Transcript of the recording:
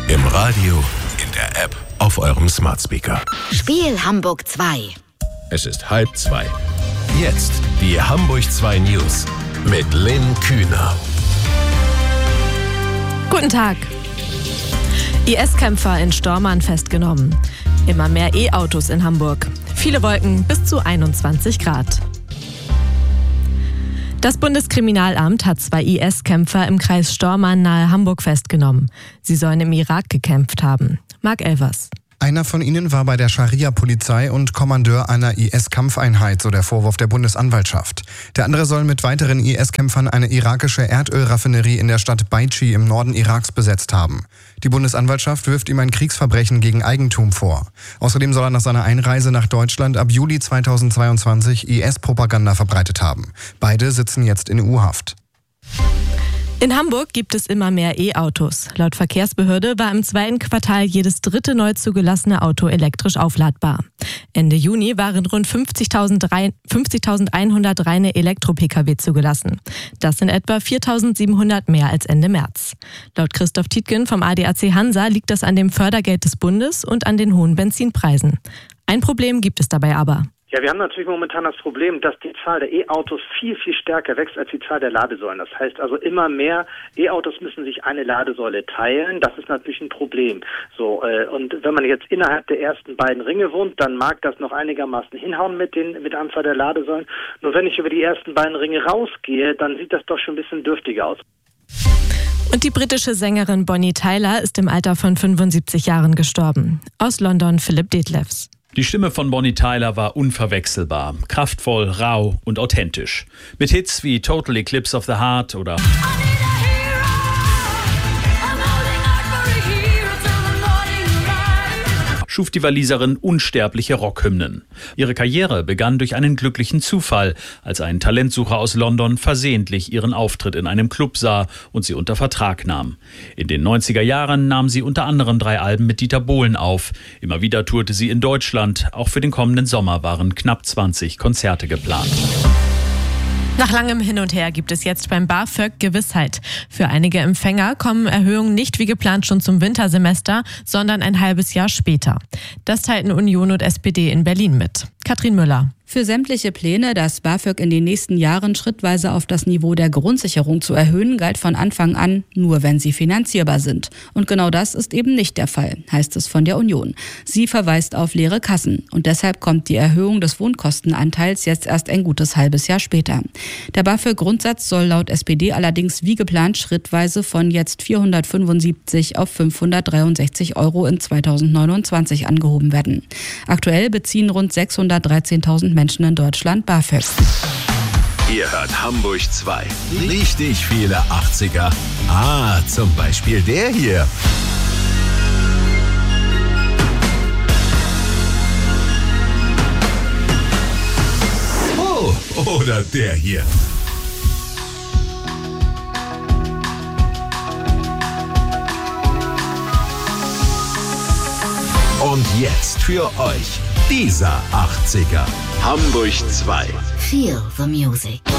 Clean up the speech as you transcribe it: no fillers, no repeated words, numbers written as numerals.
Im Radio, in der App, auf eurem Smart Speaker. Spiel Hamburg 2. Es ist 1:30. Jetzt die Hamburg 2 News mit Lynn Kühner. Guten Tag. IS-Kämpfer in Stormarn festgenommen. Immer mehr E-Autos in Hamburg. Viele Wolken, bis zu 21 Grad. Das Bundeskriminalamt hat 2 IS-Kämpfer im Kreis Stormarn nahe Hamburg festgenommen. Sie sollen im Irak gekämpft haben. Marc Elvers. Einer von ihnen war bei der Scharia-Polizei und Kommandeur einer IS-Kampfeinheit, so der Vorwurf der Bundesanwaltschaft. Der andere soll mit weiteren IS-Kämpfern eine irakische Erdölraffinerie in der Stadt Baichi im Norden Iraks besetzt haben. Die Bundesanwaltschaft wirft ihm ein Kriegsverbrechen gegen Eigentum vor. Außerdem soll er nach seiner Einreise nach Deutschland ab Juli 2022 IS-Propaganda verbreitet haben. Beide sitzen jetzt in U-Haft. In Hamburg gibt es immer mehr E-Autos. Laut Verkehrsbehörde war im 2. Quartal jedes 3. neu zugelassene Auto elektrisch aufladbar. Ende Juni waren rund 50.100 reine Elektro-Pkw zugelassen. Das sind etwa 4.700 mehr als Ende März. Laut Christoph Tietgen vom ADAC Hansa liegt das an dem Fördergeld des Bundes und an den hohen Benzinpreisen. Ein Problem gibt es dabei aber. Ja, wir haben natürlich momentan das Problem, dass die Zahl der E-Autos viel, viel stärker wächst als die Zahl der Ladesäulen. Das heißt also, immer mehr E-Autos müssen sich eine Ladesäule teilen. Das ist natürlich ein Problem. Und wenn man jetzt innerhalb der ersten beiden Ringe wohnt, dann mag das noch einigermaßen hinhauen mit der Anzahl der Ladesäulen. Nur wenn ich über die ersten beiden Ringe rausgehe, dann sieht das doch schon ein bisschen dürftiger aus. Und die britische Sängerin Bonnie Tyler ist im Alter von 75 Jahren gestorben. Aus London Philipp Detlefs. Die Stimme von Bonnie Tyler war unverwechselbar, kraftvoll, rau und authentisch. Mit Hits wie Total Eclipse of the Heart oder schuf die Waliserin unsterbliche Rockhymnen. Ihre Karriere begann durch einen glücklichen Zufall, als ein Talentsucher aus London versehentlich ihren Auftritt in einem Club sah und sie unter Vertrag nahm. In den 90er Jahren nahm sie unter anderem 3 Alben mit Dieter Bohlen auf. Immer wieder tourte sie in Deutschland. Auch für den kommenden Sommer waren knapp 20 Konzerte geplant. Nach langem Hin und Her gibt es jetzt beim BAföG Gewissheit. Für einige Empfänger kommen Erhöhungen nicht wie geplant schon zum Wintersemester, sondern ein halbes Jahr später. Das teilten Union und SPD in Berlin mit. Katrin Müller. Für sämtliche Pläne, das BAföG in den nächsten Jahren schrittweise auf das Niveau der Grundsicherung zu erhöhen, galt von Anfang an, nur wenn sie finanzierbar sind. Und genau das ist eben nicht der Fall, heißt es von der Union. Sie verweist auf leere Kassen. Und deshalb kommt die Erhöhung des Wohnkostenanteils jetzt erst ein gutes halbes Jahr später. Der BAföG-Grundsatz soll laut SPD allerdings wie geplant schrittweise von jetzt 475 auf 563 € in 2029 angehoben werden. Aktuell beziehen rund 613.000 Menschen in Deutschland BAföG. Ihr hört Hamburg 2. Richtig viele 80er. Zum Beispiel der hier. Oh, oder der hier. Und jetzt für euch dieser 80er. Hamburg 2. Feel the music.